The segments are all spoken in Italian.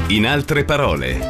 In altre parole.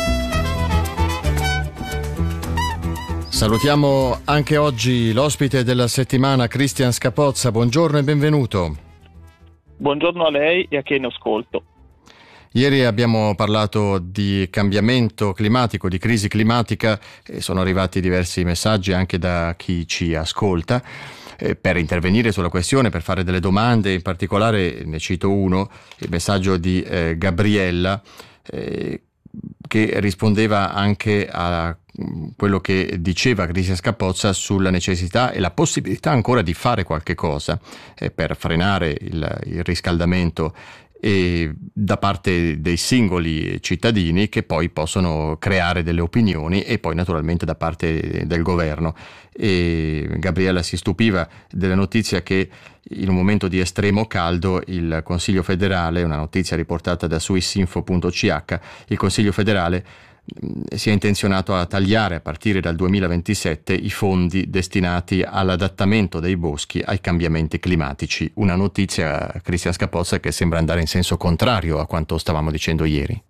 Salutiamo anche oggi l'ospite della settimana, Cristian Scapozza. Buongiorno e benvenuto. Buongiorno a lei e a chi è in ascolto. Ieri abbiamo parlato di cambiamento climatico, di crisi climatica e sono arrivati diversi messaggi anche da chi ci ascolta per intervenire sulla questione, per fare delle domande. In particolare ne cito uno, il messaggio di Gabriella, che rispondeva anche a quello che diceva Cristian Scapozza sulla necessità e la possibilità ancora di fare qualche cosa per frenare il riscaldamento da parte dei singoli cittadini, che poi possono creare delle opinioni, e poi naturalmente da parte del governo. E Gabriella si stupiva della notizia che in un momento di estremo caldo il Consiglio federale, una notizia riportata da swissinfo.ch, il Consiglio federale si è intenzionato a tagliare a partire dal 2027 i fondi destinati all'adattamento dei boschi ai cambiamenti climatici. Una notizia, Cristian Scapozza, che sembra andare in senso contrario a quanto stavamo dicendo ieri.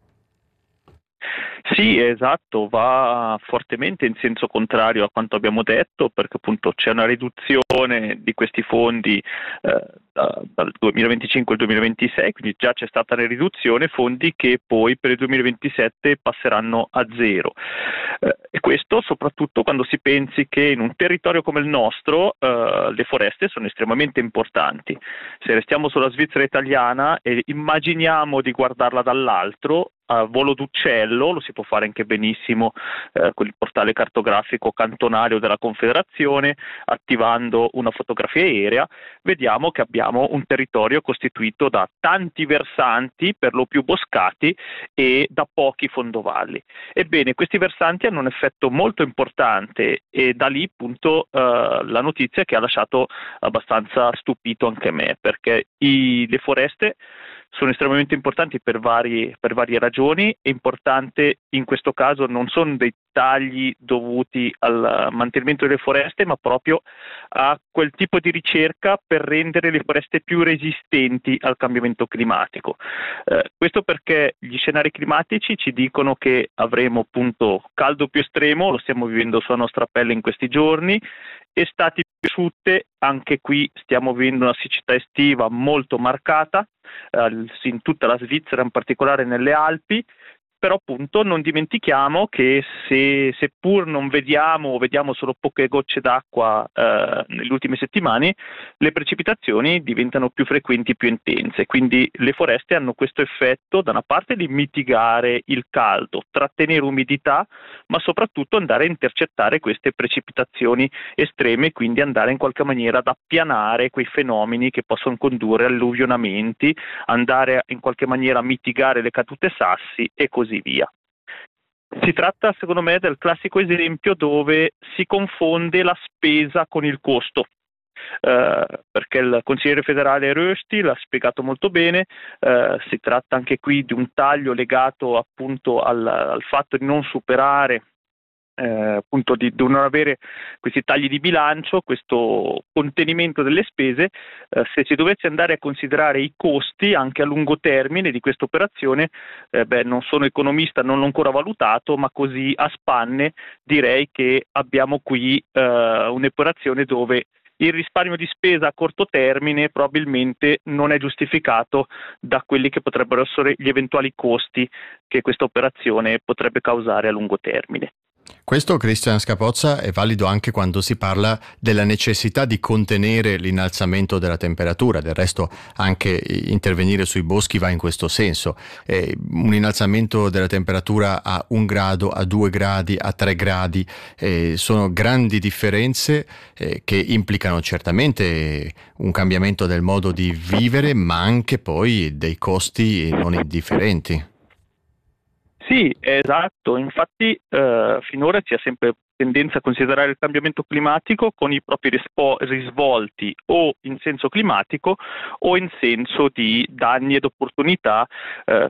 Sì, esatto, va fortemente in senso contrario a quanto abbiamo detto, perché appunto c'è una riduzione di questi fondi dal 2025 al 2026, quindi già c'è stata la riduzione, fondi che poi per il 2027 passeranno a zero. E questo soprattutto quando si pensi che in un territorio come il nostro le foreste sono estremamente importanti. Se restiamo sulla Svizzera italiana e immaginiamo di guardarla dall'altro, a volo d'uccello, lo si può fare anche benissimo con il portale cartografico cantonario della Confederazione, attivando una fotografia aerea, vediamo che abbiamo un territorio costituito da tanti versanti, per lo più boscati, e da pochi fondovalli. Ebbene, questi versanti hanno un effetto molto importante, e da lì appunto la notizia che ha lasciato abbastanza stupito anche me, perché le foreste sono estremamente importanti per varie ragioni. È importante in questo caso non sono dei tagli dovuti al mantenimento delle foreste, ma proprio a quel tipo di ricerca per rendere le foreste più resistenti al cambiamento climatico. Questo perché gli scenari climatici ci dicono che avremo appunto caldo più estremo, lo stiamo vivendo sulla nostra pelle in questi giorni, estati più asciutte, anche qui stiamo vivendo una siccità estiva molto marcata, in tutta la Svizzera, in particolare nelle Alpi. Però appunto non dimentichiamo che seppur non vediamo solo poche gocce d'acqua nelle ultime settimane, le precipitazioni diventano più frequenti e più intense, quindi le foreste hanno questo effetto da una parte di mitigare il caldo, trattenere umidità, ma soprattutto andare a intercettare queste precipitazioni estreme, quindi andare in qualche maniera ad appianare quei fenomeni che possono condurre a alluvionamenti, andare in qualche maniera a mitigare le cadute sassi e così via. Si tratta, secondo me, del classico esempio dove si confonde la spesa con il costo, perché il consigliere federale Rösti l'ha spiegato molto bene. Si tratta anche qui di un taglio legato appunto al fatto di non superare, appunto di non avere questi tagli di bilancio, questo contenimento delle spese. Se si dovesse andare a considerare i costi anche a lungo termine di questa operazione, non sono economista, non l'ho ancora valutato, ma così a spanne direi che abbiamo qui un'operazione dove il risparmio di spesa a corto termine probabilmente non è giustificato da quelli che potrebbero essere gli eventuali costi che questa operazione potrebbe causare a lungo termine. Questo, Cristian Scapozza, è valido anche quando si parla della necessità di contenere l'innalzamento della temperatura. Del resto anche intervenire sui boschi va in questo senso. Un innalzamento della temperatura a 1 grado, a 2 gradi, a 3 gradi sono grandi differenze che implicano certamente un cambiamento del modo di vivere, ma anche poi dei costi non indifferenti. Sì, esatto, infatti finora si ha sempre tendenza a considerare il cambiamento climatico con i propri risvolti o in senso climatico o in senso di danni ed opportunità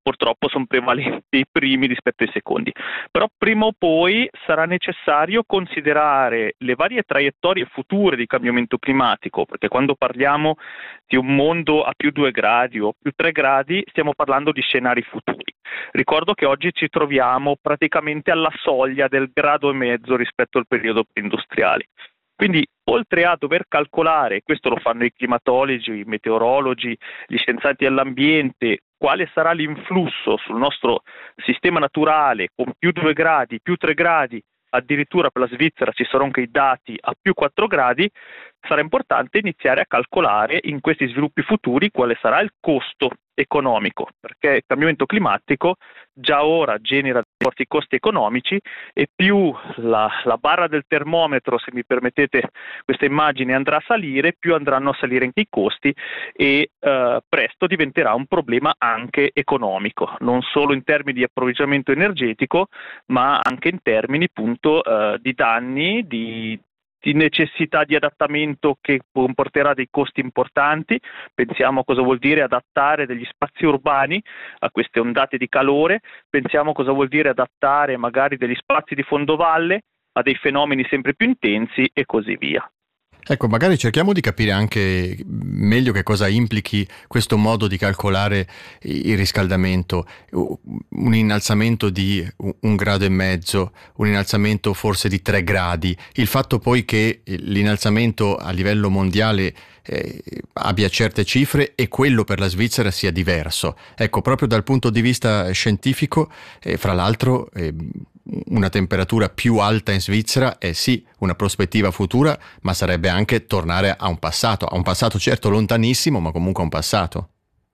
purtroppo sono prevalenti i primi rispetto ai secondi. Però prima o poi sarà necessario considerare le varie traiettorie future di cambiamento climatico, perché quando parliamo di un mondo a più 2 gradi o più 3 gradi stiamo parlando di scenari futuri. Ricordo che oggi ci troviamo praticamente alla soglia del grado e mezzo rispetto al periodo preindustriale. Quindi, oltre a dover calcolare, questo lo fanno i climatologi, i meteorologi, gli scienziati dell'ambiente, quale sarà l'influsso sul nostro sistema naturale con più 2 gradi, più 3 gradi, addirittura per la Svizzera ci saranno anche i dati a più 4 gradi, sarà importante iniziare a calcolare in questi sviluppi futuri quale sarà il costo economico, perché il cambiamento climatico già ora genera forti costi economici e più la barra del termometro, se mi permettete questa immagine, andrà a salire, più andranno a salire anche i costi e presto diventerà un problema anche economico, non solo in termini di approvvigionamento energetico, ma anche in termini appunto di danni, di necessità di adattamento che comporterà dei costi importanti. Pensiamo a cosa vuol dire adattare degli spazi urbani a queste ondate di calore, pensiamo a cosa vuol dire adattare magari degli spazi di fondovalle a dei fenomeni sempre più intensi e così via. Ecco, magari cerchiamo di capire anche meglio che cosa implichi questo modo di calcolare il riscaldamento, un innalzamento di 1,5 gradi, un innalzamento forse di 3 gradi, il fatto poi che l'innalzamento a livello mondiale abbia certe cifre e quello per la Svizzera sia diverso. Ecco, proprio dal punto di vista scientifico, fra l'altro, una temperatura più alta in Svizzera è sì una prospettiva futura, ma sarebbe anche tornare a un passato certo lontanissimo, ma comunque a un passato.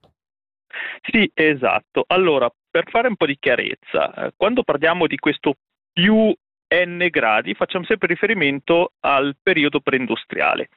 Sì, esatto. Allora, per fare un po' di chiarezza, quando parliamo di questo più n gradi, facciamo sempre riferimento al periodo preindustriale.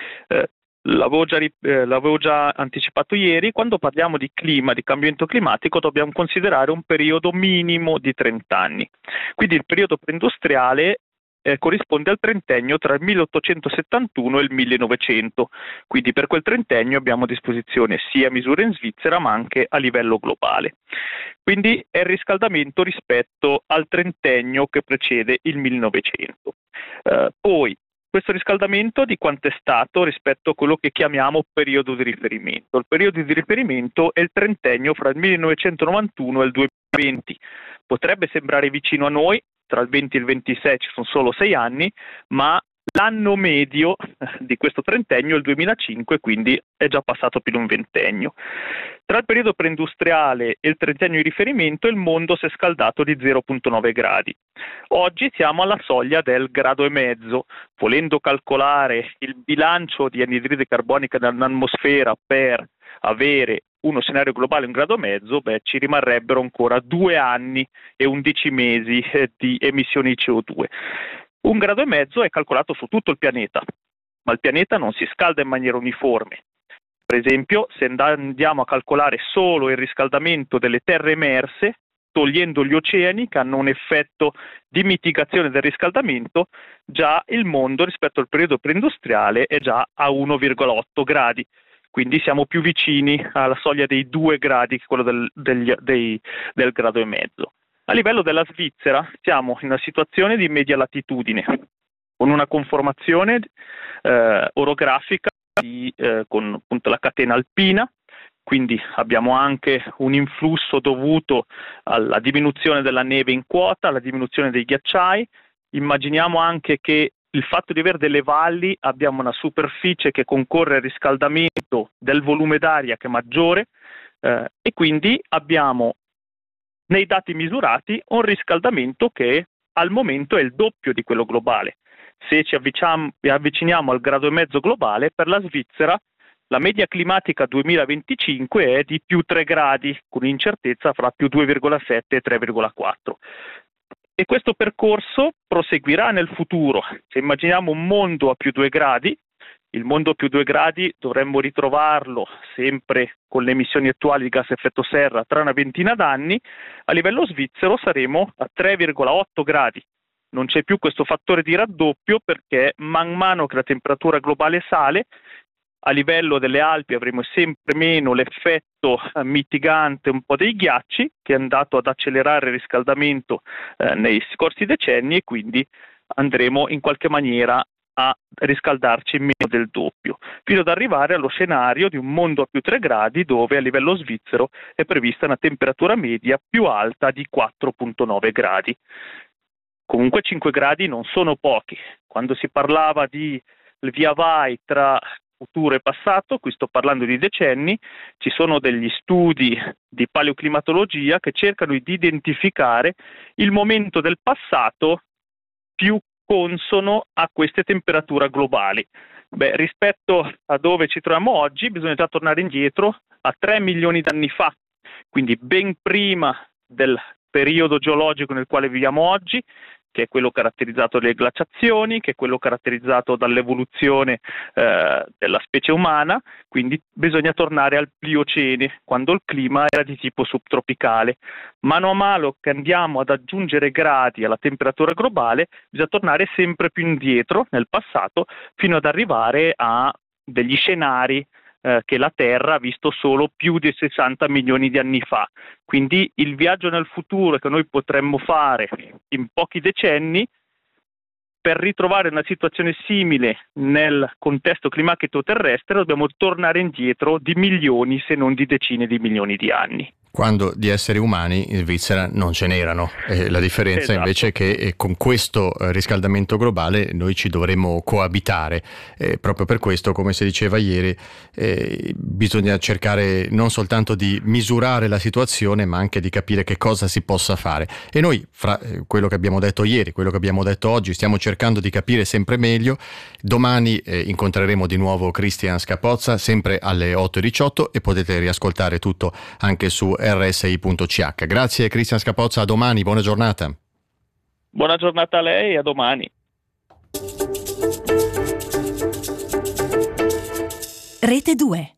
L'avevo già anticipato ieri, quando parliamo di clima, di cambiamento climatico, dobbiamo considerare un periodo minimo di 30 anni. Quindi il periodo preindustriale corrisponde al trentennio tra il 1871 e il 1900, quindi per quel trentennio abbiamo a disposizione sia misure in Svizzera ma anche a livello globale. Quindi è il riscaldamento rispetto al trentennio che precede il 1900. Poi questo riscaldamento di quanto è stato rispetto a quello che chiamiamo periodo di riferimento. Il periodo di riferimento è il trentennio fra il 1991 e il 2020. Potrebbe sembrare vicino a noi, tra il 20 e il 26 ci sono solo 6 anni, ma l'anno medio di questo trentennio è il 2005, quindi è già passato più di un ventennio. Tra il periodo preindustriale e il trentennio di riferimento il mondo si è scaldato di 0,9 gradi. Oggi siamo alla soglia del grado e mezzo. Volendo calcolare il bilancio di anidride carbonica nell'atmosfera per avere uno scenario globale 1,5 gradi, ci rimarrebbero ancora 2 anni e 11 mesi di emissioni di CO2. 1,5 gradi è calcolato su tutto il pianeta, ma il pianeta non si scalda in maniera uniforme. Per esempio, se andiamo a calcolare solo il riscaldamento delle terre emerse, togliendo gli oceani che hanno un effetto di mitigazione del riscaldamento, già il mondo rispetto al periodo preindustriale è già a 1,8 gradi. Quindi siamo più vicini alla soglia dei 2 gradi che quello del grado e mezzo. A livello della Svizzera siamo in una situazione di media latitudine, con una conformazione orografica con appunto la catena alpina, quindi abbiamo anche un influsso dovuto alla diminuzione della neve in quota, alla diminuzione dei ghiacciai. Immaginiamo anche che il fatto di avere delle valli, abbiamo una superficie che concorre al riscaldamento del volume d'aria che è maggiore e quindi abbiamo nei dati misurati un riscaldamento che al momento è il doppio di quello globale. Se ci avviciniamo al 1,5 gradi globale, per la Svizzera la media climatica 2025 è di più 3 gradi, con incertezza fra più 2,7 e 3,4. E questo percorso proseguirà nel futuro. Se immaginiamo un mondo a più 2 gradi, il mondo a più 2 gradi dovremmo ritrovarlo sempre con le emissioni attuali di gas a effetto serra tra una ventina d'anni, a livello svizzero saremo a 3,8 gradi. Non c'è più questo fattore di raddoppio perché man mano che la temperatura globale sale, a livello delle Alpi avremo sempre meno l'effetto mitigante un po' dei ghiacci, che è andato ad accelerare il riscaldamento nei scorsi decenni, e quindi andremo in qualche maniera a riscaldarci meno del doppio, fino ad arrivare allo scenario di un mondo a più 3 gradi, dove a livello svizzero è prevista una temperatura media più alta di 4,9 gradi. Comunque 5 gradi non sono pochi. Quando si parlava di via vai tra futuro e passato, qui sto parlando di decenni, ci sono degli studi di paleoclimatologia che cercano di identificare il momento del passato più consono a queste temperature globali. Rispetto a dove ci troviamo oggi, bisogna già tornare indietro a 3 milioni di anni fa, quindi ben prima del periodo geologico nel quale viviamo oggi, che è quello caratterizzato dalle glaciazioni, che è quello caratterizzato dall'evoluzione della specie umana. Quindi bisogna tornare al Pliocene, quando il clima era di tipo subtropicale. Mano a mano che andiamo ad aggiungere gradi alla temperatura globale, bisogna tornare sempre più indietro nel passato, fino ad arrivare a degli scenari che la Terra ha visto solo più di 60 milioni di anni fa. Quindi il viaggio nel futuro che noi potremmo fare in pochi decenni, per ritrovare una situazione simile nel contesto climatico terrestre, dobbiamo tornare indietro di milioni, se non di decine di milioni di anni. Quando di esseri umani in Svizzera non ce n'erano. La differenza invece è che con questo riscaldamento globale noi ci dovremo coabitare. Proprio per questo, come si diceva ieri, bisogna cercare non soltanto di misurare la situazione, ma anche di capire che cosa si possa fare. E noi, fra quello che abbiamo detto ieri, quello che abbiamo detto oggi, stiamo cercando di capire sempre meglio. Domani incontreremo di nuovo Christian Scapozza, sempre alle 8:18, e potete riascoltare tutto anche su rsi.ch. Grazie Christian Scapozza, a domani, buona giornata. Buona giornata a lei e a domani. Rete 2.